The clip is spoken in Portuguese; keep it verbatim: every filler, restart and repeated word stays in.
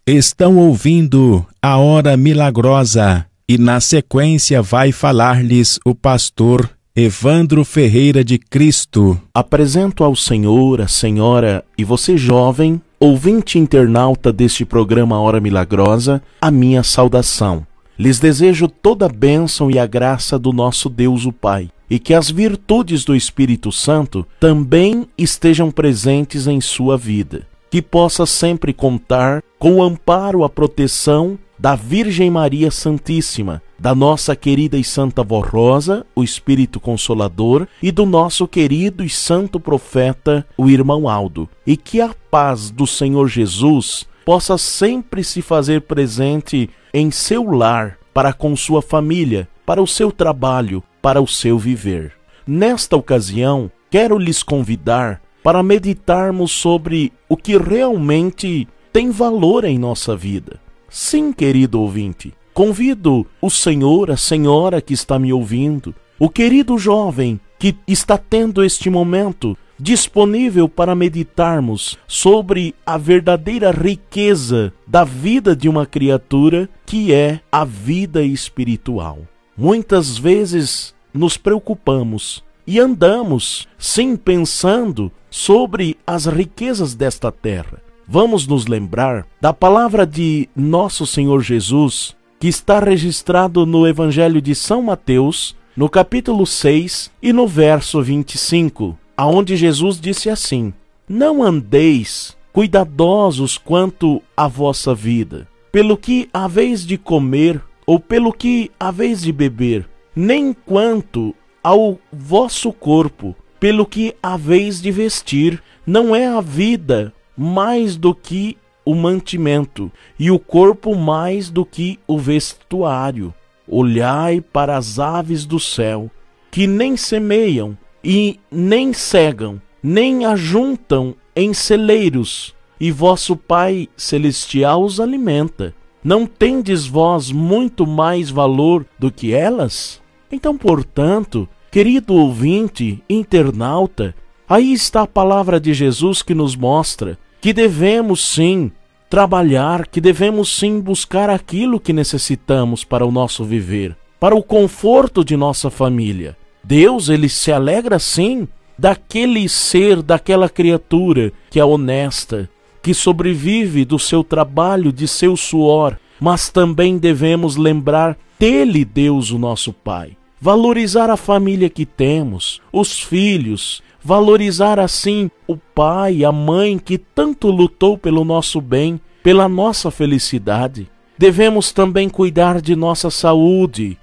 Estão ouvindo a Hora Milagrosa e na sequência vai falar-lhes o pastor Evandro Ferreira de Cristo. Apresento ao senhor, a senhora e você jovem, ouvinte internauta deste programa Hora Milagrosa, a minha saudação. Lhes desejo toda a bênção e a graça do nosso Deus o Pai, e que as virtudes do Espírito Santo também estejam presentes em sua vida. Que possa sempre contar com o amparo, a proteção da Virgem Maria Santíssima, da nossa querida e santa Vó Rosa, o Espírito Consolador, e do nosso querido e santo profeta, o irmão Aldo. E que a paz do Senhor Jesus possa sempre se fazer presente em seu lar, para com sua família, para o seu trabalho, para o seu viver. Nesta ocasião, quero lhes convidar para meditarmos sobre o que realmente tem valor em nossa vida. Sim, querido ouvinte, convido o senhor, a senhora que está me ouvindo, o querido jovem que está tendo este momento disponível para meditarmos sobre a verdadeira riqueza da vida de uma criatura, que é a vida espiritual. Muitas vezes nos preocupamos e andamos, sim, pensando sobre as riquezas desta terra. Vamos nos lembrar da palavra de nosso Senhor Jesus, que está registrado no Evangelho de São Mateus, no capítulo seis e no verso vinte e cinco, aonde Jesus disse assim: não andeis cuidadosos quanto à vossa vida, pelo que haveis de comer ou pelo que haveis de beber, nem quanto ao vosso corpo, pelo que haveis de vestir. Não é a vida mais do que o mantimento, e o corpo mais do que o vestuário. Olhai para as aves do céu, que nem semeiam, e nem cegam, nem ajuntam em celeiros, e vosso Pai Celestial os alimenta. Não tendes vós muito mais valor do que elas? Então, portanto, querido ouvinte, internauta, aí está a palavra de Jesus que nos mostra que devemos sim trabalhar, que devemos sim buscar aquilo que necessitamos para o nosso viver, para o conforto de nossa família. Deus, ele se alegra sim daquele ser, daquela criatura que é honesta, que sobrevive do seu trabalho, de seu suor, mas também devemos lembrar dele, Deus, o nosso Pai. Valorizar a família que temos, os filhos, valorizar assim o pai, a mãe que tanto lutou pelo nosso bem, pela nossa felicidade. Devemos também cuidar de nossa saúde,